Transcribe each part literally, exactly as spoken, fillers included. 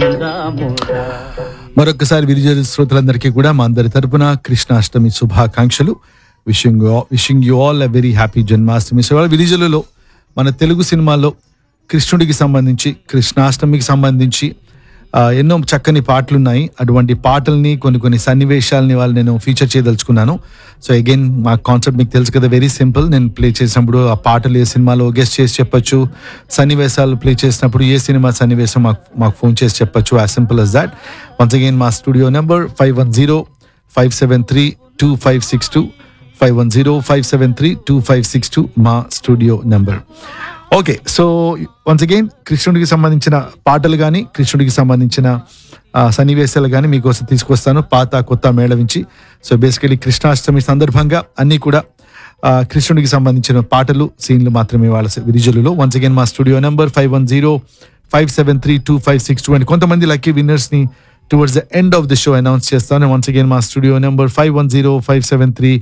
మరొకసారి విరిజల శ్రోతలందరికీ కూడా మా అందరి తరపున కృష్ణాష్టమి శుభాకాంక్షలు. Wishing wishing you all a very happy Janmashtami. So విరిజలలో మన తెలుగు సినిమాల్లో కృష్ణుడికి సంబంధించి, కృష్ణాష్టమికి సంబంధించి ఎన్నో చక్కని పాటలు ఉన్నాయి. అటువంటి పాటల్ని, కొన్ని కొన్ని సన్నివేశాలని వాళ్ళు నేను ఫీచర్ చేయదలుచుకున్నాను. సో అగైన్ మా కాన్సెప్ట్ మీకు తెలుసు కదా, వెరీ సింపుల్. నేను ప్లే చేసినప్పుడు ఆ పాటలు ఏ సినిమాలో గెస్ట్ చేసి చెప్పొచ్చు, సన్నివేశాలు ప్లే చేసినప్పుడు ఏ సినిమా సన్నివేశం మాకు మాకు ఫోన్ చేసి చెప్పొచ్చు. As simple as that. Once again మా studio number five one zero five seven three two five six two five one zero five seven three two five six two మా studio number. Okay, so once again కృష్ణుడికి సంబంధించిన పాటలు కానీ, కృష్ణుడికి సంబంధించిన సన్నివేశాలు కానీ మీకోసం తీసుకొస్తాను, పాత కొత్త మేళవించి. సో బేసికలీ కృష్ణాష్టమి సందర్భంగా అన్నీ కూడా కృష్ణుడికి సంబంధించిన పాటలు, సీన్లు మాత్రమే వాళ్ళ విరిజలులో. వన్స్ అగైన్ మా studio number five one zero five seven three two five six two and కొంతమంది lucky విన్నర్స్ని towards the end of the show announce చేస్తాను. వన్స్ అగైన్ మా studio number five one zero five seven three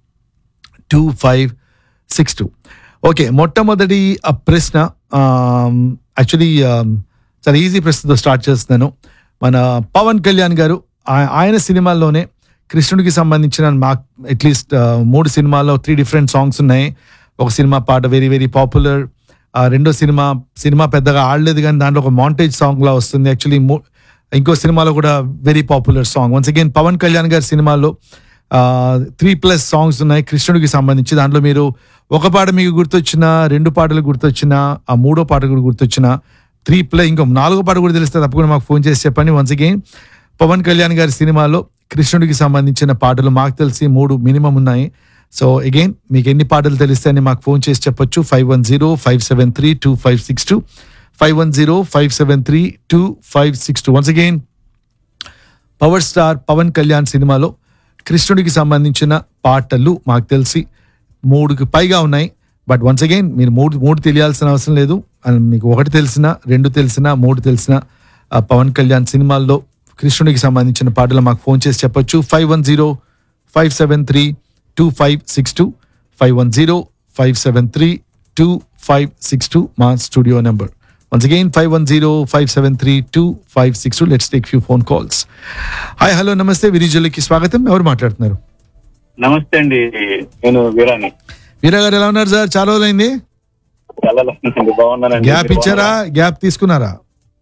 two five six two. Okay, మొట్టమొదటి ఆ ప్రశ్న actually చాలా easy ప్రశ్నతో start చేస్తున్నాను. మన పవన్ కళ్యాణ్ గారు ఆయన సినిమాల్లోనే కృష్ణుడికి సంబంధించిన మా అట్లీస్ట్ మూడు సినిమాల్లో త్రీ డిఫరెంట్ సాంగ్స్ ఉన్నాయి. ఒక సినిమా పాట వెరీ వెరీ పాపులర్, రెండో సినిమా సినిమా పెద్దగా ఆడలేదు కానీ దాంట్లో ఒక మాంటేజ్ సాంగ్ లా వస్తుంది. యాక్చువల్లీ ఇంకో సినిమాలో కూడా very popular song. Once again Pawan Kalyan గారి సినిమాల్లో త్రీ ప్లస్ సాంగ్స్ ఉన్నాయి కృష్ణుడికి సంబంధించి. దాంట్లో మీరు ఒక పాట మీకు గుర్తొచ్చిన, రెండు పాటలు గుర్తొచ్చిన, ఆ మూడో పాట కూడా గుర్తొచ్చిన, త్రీ ప్లస్ ఇంకో నాలుగో పాట కూడా తెలిస్తే తప్పకుండా మాకు ఫోన్ చేసి చెప్పండి. వన్స్ అగైన్ పవన్ కళ్యాణ్ గారి సినిమాలో కృష్ణుడికి సంబంధించిన పాటలు మాకు తెలిసి మూడు మినిమం ఉన్నాయి. సో అగైన్ మీకు ఎన్ని పాటలు తెలిస్తే అని మాకు ఫోన్ చేసి చెప్పొచ్చు. Five one zero five seven three two five six two five one zero five seven three two five six two. Once again power star Pawan Kalyan సినిమాలో కృష్ణుడికి సంబంధించిన పాటలు మాకు తెలిసి మూడుకి పైగా ఉన్నాయి. బట్ వన్స్ అగైన్ మీరు మూడు మూడు తెలియాల్సిన అవసరం లేదు. మీకు ఒకటి తెలిసిన, రెండు తెలిసిన, మూడు తెలిసిన పవన్ కళ్యాణ్ సినిమాల్లో కృష్ణుడికి సంబంధించిన పాటలు మాకు ఫోన్ చేసి చెప్పొచ్చు. Five one zero five seven three two five six two five one zero five seven three two five six two మా studio number. Once again, five one zero five seven three two five six two. Let's take few phone calls. Hi, hello, namaste. విరిజలకి స్వాగతం. ఎవరు మాట్లాడుతున్నారు? నమస్తే అండి, నేను వీరాని. వీరా గారు ఎలా ఉన్నారు సార్? చాలా రోజులైంది. బాగున్నానండి. గ్యాప్ ఇచ్చారా? గ్యాప్ తీసుకున్నారా?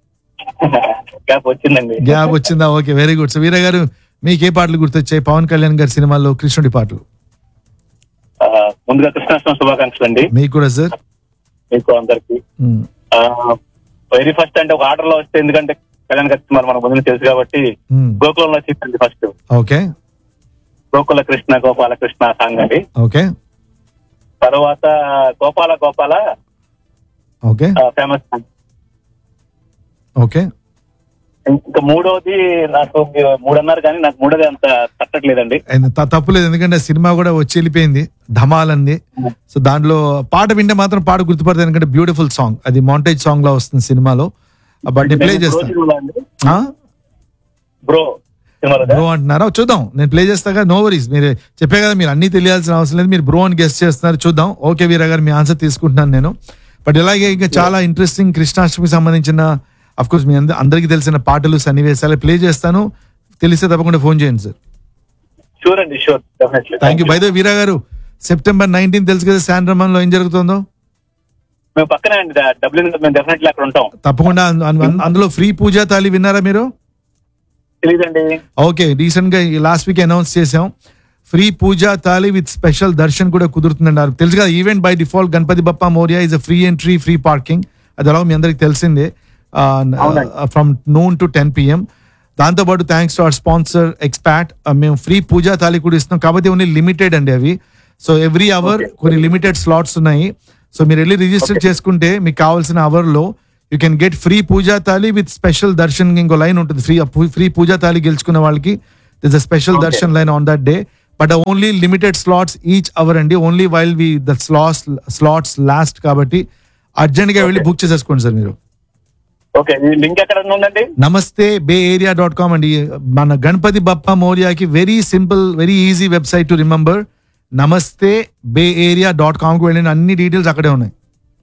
గ్యాప్ వచ్చిందండి. గ్యాప్ వచ్చిందా? Okay, very good. సో వీరా గారు మీకు ఏ పాటలు గుర్తొచ్చాయి పవన్ కళ్యాణ్ గారి సినిమాల్లో కృష్ణుడి పాటలు? ముందుగా కృష్ణాష్టమి శుభాకాంక్షలు అండి. మీకు కూడా సార్. మీకు అందరికి వెరీ ఫస్ట్ అంటే ఒక ఆర్డర్ లో వస్తే, ఎందుకంటే కళ్యాణ్ గారి సినిమాలు మన ముందు తెలుసు కాబట్టి గోకులంలో వచ్చిందండి first. Okay, Gokula Krishna Gopala Krishna song అండి. ఓకే, తర్వాత Gopala Gopala okay famous song. Okay, ఇంకా మూడోది నాకు మూడు అన్నారు కానీ నాకు మూడోది అంత తట్టట్లేదండి. తప్పులేదు, ఎందుకంటే సినిమా కూడా వచ్చి వెళ్ళిపోయింది, ధమాల్ అంది. సో దాంట్లో పాట వింటే మాత్రం పాట గుర్తుపడతాయి, ఎందుకంటే బ్యూటిఫుల్ సాంగ్, అది మాంటేజ్ సాంగ్ లా వస్తుంది సినిమాలో. బట్ ప్లే చేస్తాను. బ్రో బ్రో అంటున్నారా? చూద్దాం, నేను ప్లే చేస్తాగా, నో వరీస్. మీరు చెప్పే కదా, మీరు అన్ని తెలియాల్సిన అవసరం లేదు, మీరు బ్రో అని గెస్ట్ చేస్తున్నారు. చూద్దాం. ఓకే వీరా గారు, మీ ఆన్సర్ తీసుకుంటున్నాను నేను. బట్ ఇలాగే ఇంకా చాలా ఇంట్రెస్టింగ్ కృష్ణాష్టమికి సంబంధించిన అఫ్ కోర్స్ మీ అందరికి తెలిసిన పాటలు, సన్నివేశాలు ప్లే చేస్తాను. తెలిస్తే తప్పకుండా ఫోన్ చేయండి సార్. షూర్ అండి, sure, definitely. Thank you. By the way వీరా గారు, సెప్టెంబర్ నైన్టీన్ తెలుసు కదా శాన్ రమన్ లో ఏం జరుగుతుందో? మేము పక్కనే అండి, డబ్లిన్, మేము డెఫినెట్లీ అక్కడ ఉంటాం. తప్పకుండా. అందులో ఫ్రీ పూజా తాళి విన్నారా మీరు? తెలీదండి. ఓకే, రీసెంట్ గా లాస్ట్ వీక్ అనౌన్స్ చేసాం, ఫ్రీ పూజా తాళి విత్ స్పెషల్ దర్శన్ కూడా కుదురుతుందండి. తెలుసు కదా, event by default Ganapati Bappa Morya is a free entry, free parking. అది అలా మీ అందరికి తెలిసిందే. From noon to ten PM. దాంతోపాటు థ్యాంక్స్ టు అవర్ స్పాన్సర్ ఎక్స్పాట్, మేము ఫ్రీ పూజా తాళి కూడా ఇస్తున్నాం. కాబట్టి ఓన్లీ లిమిటెడ్ అండి అవి. సో ఎవ్రీ అవర్ కొన్ని లిమిటెడ్ స్లాట్స్ ఉన్నాయి. సో మీరు వెళ్ళి రిజిస్టర్ చేసుకుంటే మీకు కావాల్సిన అవర్ లో యూ కెన్ గెట్ ఫ్రీ పూజా తాళి విత్ స్పెషల్ దర్శన్. ఇంకో లైన్ ఉంటుంది, ఫ్రీ ఫ్రీ పూజా తాళి గెలుచుకున్న వాళ్ళకి this a special Darshan line on that day. But only limited slots each hour అండి, only while we the slots slots last. కాబట్టి అర్జెంట్ గా వెళ్ళి బుక్ చేసేసుకోండి సార్ మీరు. ఓకే, లింక్ ఎక్కడ ఉందండి? నమస్తే బే ఏరియా డాట్ కామ్ అండి. మన Ganapati Bappa మోరియాకి very simple, very easy website to remember. నమస్తే బే ఏరియా డాట్ కామ్ కు వెళ్ళిన అన్ని డీటెయిల్స్ అక్కడే ఉన్నాయి.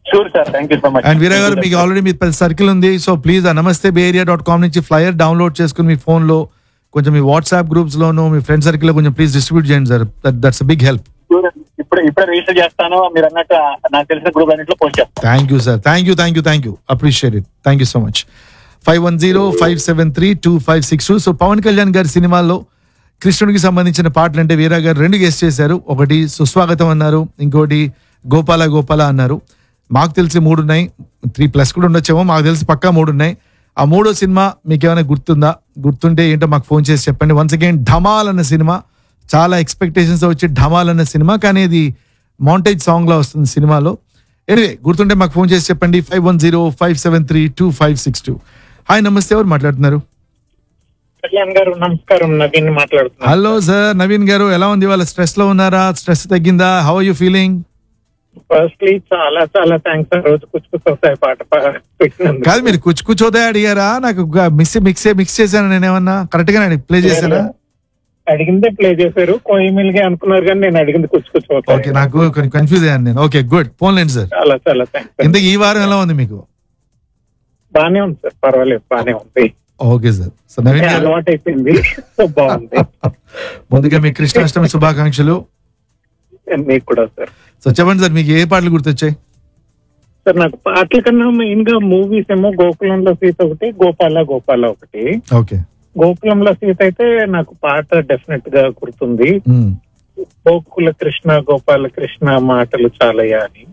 Sure sir, thank you so much. And వీరా గారు మీకు ఆల్రెడీ మీ పెద్ద సర్కిల్ ఉంది, సో ప్లీజ్ ఆ నమస్తే బే ఏరియా డాట్ కామ్ నుంచి ఫ్లయర్ డౌన్లోడ్ చేసుకుని మీ ఫోన్ లో కొంచెం మీ వాట్సాప్ గ్రూప్స్ లోను మీ ఫ్రెండ్ సర్కిల్ లో కొంచెం ప్లీజ్ డిస్ట్రిబ్యూట్ చేయండి సార్. That's big help. ఇప్పుడు ఇప్పుడే రిజిస్టర్ చేస్తాను, మీరు అన్నట్టు నాకు తెలిసిన గ్రూప్ అన్నింటిలో పోస్ట్ చేస్తాను. Thank you sir, thank you thank you thank you appreciate it, thank you so much. Five one zero five seven three two five six two. So Pawan Kalyan గారి సినిమాల్లో కృష్ణుడికి సంబంధించిన పాటలు అంటే వీరా గారు రెండు గెస్ట్ చేశారు. ఒకటి సుస్వాగతం అన్నారు, ఇంకోటి గోపాల గోపాల అన్నారు. మాకు తెలిసి మూడు ఉన్నాయి, త్రీ ప్లస్ కూడా ఉండొచ్చేమో, మాకు తెలిసి పక్కా మూడు ఉన్నాయి. ఆ మూడో సినిమా మీకు ఏమైనా గుర్తుందా? గుర్తుంటే ఏంటో మాకు ఫోన్ చేసి చెప్పండి. వన్స్ అగైన్ ధమాల్ అన్న సినిమా చాలా ఎక్స్పెక్టేషన్స్ వచ్చి ధమాల్ అన్న సినిమా, కానీ ఇది మౌంటేజ్ సాంగ్ లా వస్తుంది సినిమాలో. ఎనివే గుర్తుంటే మాకు ఫోన్ చేసి చెప్పండి. Five one zero five seven three two five six two. Hi నమస్తే, ఎవరు మాట్లాడుతున్నారు? కళ్యాణ్ గారు నమస్కారం, నవీన్ మాట్లాడుతున్నా. హలో సార్, నవీన్ గారు ఎలా ఉంది? వాళ్ళ స్ట్రెస్ లో ఉన్నారా? స్ట్రెస్ తగ్గిందా? How are you feeling? Firstly చాలా చాలా థ్యాంక్స్. రోజు కూర్చుకు వస్తాయి పాట పెట్టినందుకు. కాదు మీరు కుచ్చు కూర్చోదే అడిగారా? నాకు మిక్స్ మిక్స్ మిక్స్ చేశాను నేను, ఏమన్నా కరెక్ట్ గా ప్లే చేశానా? అడిగిందే ప్లే చేశారు, కోయిమిల్ గా అనుకున్నారు కానీ నేను అడిగింది కూర్చుకొచ్చు. ఓకే, నాకు కొంచెం కన్ఫ్యూజ్ అయ్యాను నేను. Okay good, పోన్లేండి sir. చాలా చాలా థ్యాంక్స్. ఇంతకీ ఈ వారం ఎలా ఉంది మీకు? బానే ఉంది సార్, పర్వాలేదు, బానే ఉంది. Okay sir. సో నవీన్ గారు అలవాటు అయిపోయింది, బాగుంది. ముందుగా మీ కృష్ణాష్టమి శుభాకాంక్షలు. మీకు కూడా సార్. సో చెప్పండి సార్, మీకు ఏ పాటలు గుర్తొచ్చాయి? సార్ నాకు పాటల కన్నా మెయిన్ గా మూవీస్ ఏమో గోకులంలో సీత ఒకటి, గోపాల గోపాల ఒకటి. ఓకే, గోకులంలో సీత అయితే నాకు పాట డెఫినెట్ గా గుర్తుంది. గోకుల కృష్ణ గోపాల కృష్ణ మాటలు చాలయ్యా అని.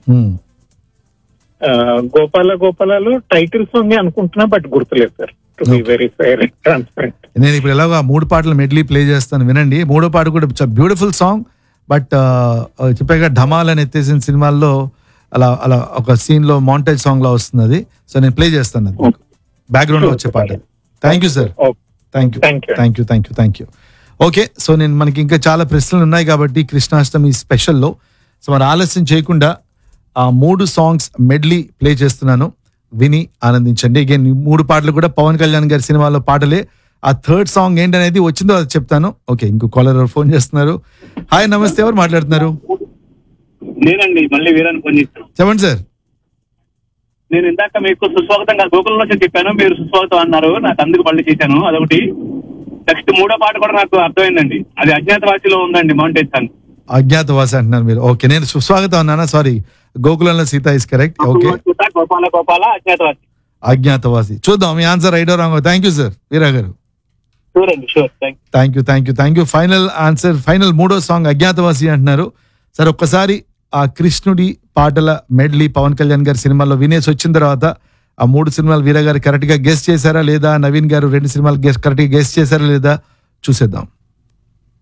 ఆ, గోపాల గోపాలలో టైటిల్ సాంగ్ అనుకుంటున్నా, బట్ గుర్తులేదు sir. To be very fair and transparent. నేను ఇప్పుడు ఎలాగో మూడు పాటలు మెడ్లీ ప్లే చేస్తాను, వినండి. మూడో పాట కూడా బ్యూటిఫుల్ సాంగ్, బట్ చెప్పాక ఢమాల్ అని ఎత్తేసిన సినిమాల్లో అలా అలా ఒక సీన్ లో మౌంటేజ్ సాంగ్ లో వస్తుంది అది. సో నేను ప్లే చేస్తాను అది బ్యాక్గ్రౌండ్ లో వచ్చే పాట. Thank you sir, thank you thank you thank you thank you. Okay, so నేను మనకి ఇంకా చాలా ప్రశ్నలు ఉన్నాయి కాబట్టి కృష్ణాష్టమి స్పెషల్లో సో మరి ఆలస్యం చేయకుండా ఆ మూడు సాంగ్స్ మెడ్లీ ప్లే చేస్తున్నాను, విని ఆనందించండి. అగైన్ మూడు పాటలు కూడా పవన్ కళ్యాణ్ గారి సినిమాలో పాటలే. ఆ థర్డ్ సాంగ్ ఏంటనేది వచ్చిందో అది చెప్తాను. ఓకే, ఇంకో కాలర్ ఫోన్ చేస్తున్నారు. హాయ్ నమస్తే, ఎవరు మాట్లాడుతున్నారు? నేనండి, మళ్ళీ వీరాన్ని ఫోన్ చేస్తాను. చెప్పండి సార్. నేను ఇందాక మీకు సుస్వాగతంగా గోకులంలో చెప్పాను, మీరు సుస్వాగతం అన్నారు, నాకు అందుకు మళ్ళీ చేశాను. అదొకటి. నెక్స్ట్ మూడో పాట కూడా నాకు అర్థమైందండి, అది అజ్ఞాతవాసిలో ఉందండి, మౌంటేజ్ సాంగ్. అజ్ఞాతవాసి అంటున్నారు మీరు. ఓకే, నేను సుస్వాగతం అన్నానా? సారీ, గోకులంలో Sita is correct. Okay, Gopala Gopala Agnyaathavaasi. Agnyaathavaasi. చూద్దాం మీ answer right are wrong. Thank you sir వీరా గారు. షూర్ అండి, sure. Thank you thank you thank you. Final answer, final మూడో సాంగ్ అజ్ఞాతవాసి అంటున్నారు. సార్ ఒక్కసారి ఆ కృష్ణుడి పాటల మెడ్లీ పవన్ కళ్యాణ్ గారి సినిమాలో వినేసి వచ్చిన తర్వాత ఆ మూడు సినిమాలు వీరా గారు కరెక్ట్ గా గెస్ట్ చేశారా లేదా, నవీన్ గారు రెండు సినిమాలు గెస్ట్ కరెక్ట్ గా గెస్ట్ చేశారా లేదా చూసేద్దాం.